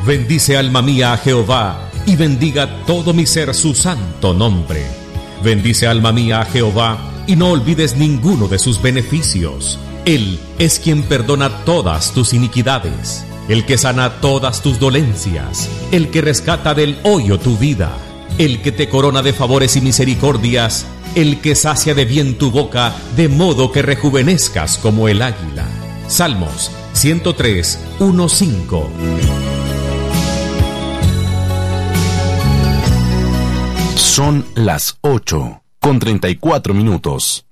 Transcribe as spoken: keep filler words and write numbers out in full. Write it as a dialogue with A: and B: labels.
A: Bendice alma mía a Jehová, y bendiga todo mi ser su santo nombre. Bendice alma mía a Jehová, y no olvides ninguno de sus beneficios. Él es quien perdona todas tus iniquidades, el que sana todas tus dolencias, el que rescata del hoyo tu vida, el que te corona de favores y misericordias, el que sacia de bien tu boca, de modo que rejuvenezcas como el águila. Salmos ciento tres, uno, cinco.
B: Son las ocho con treinta y cuatro minutos.